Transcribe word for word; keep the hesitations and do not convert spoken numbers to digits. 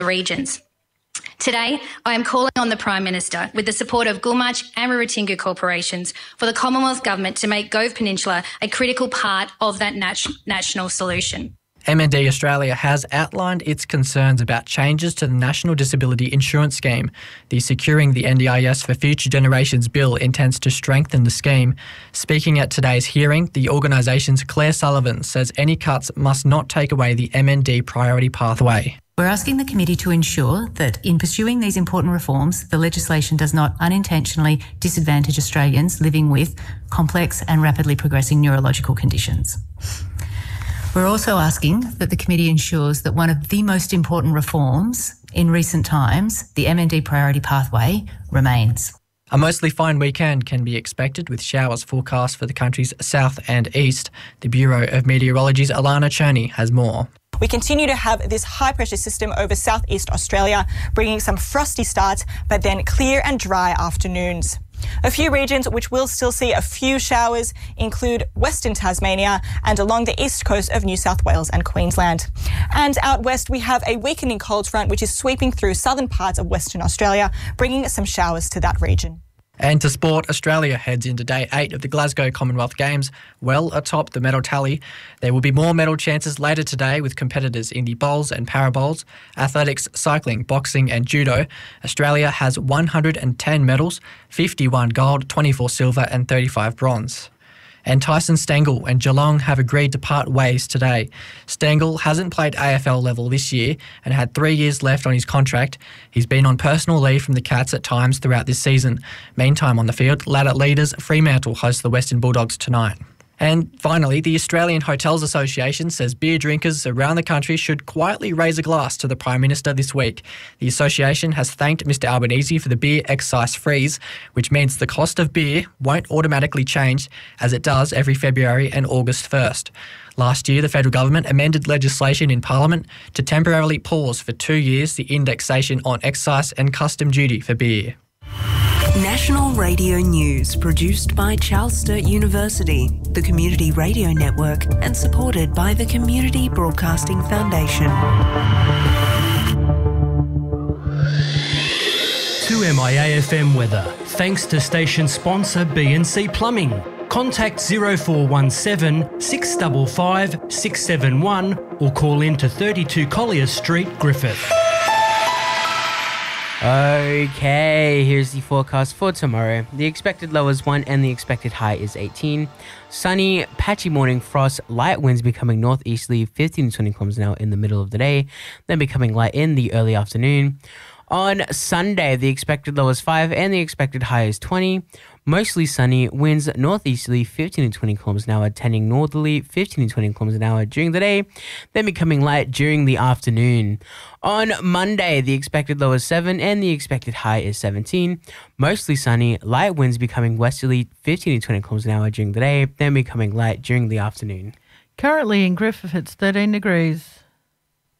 regions. Today, I am calling on the Prime Minister, with the support of Gulmarch and Rarotonga corporations, for the Commonwealth Government to make Gove Peninsula a critical part of that nat- national solution. M N D Australia has outlined its concerns about changes to the National Disability Insurance Scheme. The Securing the N D I S for Future Generations bill intends to strengthen the scheme. Speaking at today's hearing, the organisation's Claire Sullivan says any cuts must not take away the M N D priority pathway. We're asking the committee to ensure that in pursuing these important reforms, the legislation does not unintentionally disadvantage Australians living with complex and rapidly progressing neurological conditions. We're also asking that the committee ensures that one of the most important reforms in recent times, the M N D priority pathway, remains. A mostly fine weekend can be expected with showers forecast for the country's south and east. The Bureau of Meteorology's Alana Cherney has more. We continue to have this high-pressure system over southeast Australia, bringing some frosty starts, but then clear and dry afternoons. A few regions which will still see a few showers include Western Tasmania and along the east coast of New South Wales and Queensland. And out west, we have a weakening cold front which is sweeping through southern parts of Western Australia, bringing some showers to that region. And to sport, Australia heads into day eight of the Glasgow Commonwealth Games, well atop the medal tally. There will be more medal chances later today with competitors in the bowls and parabowls, athletics, cycling, boxing and judo. Australia has one hundred ten medals, fifty-one gold, twenty-four silver and thirty-five bronze. And Tyson Stengel and Geelong have agreed to part ways today. Stengel hasn't played A F L level this year and had three years left on his contract. He's been on personal leave from the Cats at times throughout this season. Meantime on the field, ladder leaders Fremantle host the Western Bulldogs tonight. And finally, the Australian Hotels Association says beer drinkers around the country should quietly raise a glass to the Prime Minister this week. The association has thanked Mr Albanese for the beer excise freeze, which means the cost of beer won't automatically change as it does every February and August first. Last year, the federal government amended legislation in Parliament to temporarily pause for two years the indexation on excise and custom duty for beer. National Radio News, produced by Charles Sturt University, the Community Radio Network, and supported by the Community Broadcasting Foundation. To M I A F M weather, thanks to station sponsor B and C Plumbing. Contact zero four one seven, six five five, six seven one or call in to thirty-two Collier Street, Griffith. Okay, here's the forecast for tomorrow. The expected low is one and the expected high is eighteen. Sunny, patchy morning frost, light winds becoming northeasterly fifteen to twenty kilometers an hour in the middle of the day, then becoming light in the early afternoon. On Sunday, the expected low is five and the expected high is twenty. Mostly sunny, winds northeasterly fifteen to twenty kilometers an hour, tending northerly fifteen to twenty kilometers an hour during the day, then becoming light during the afternoon. On Monday, the expected low is seven and the expected high is seventeen. Mostly sunny, light winds becoming westerly fifteen to twenty kilometers an hour during the day, then becoming light during the afternoon. Currently in Griffith, it's thirteen degrees.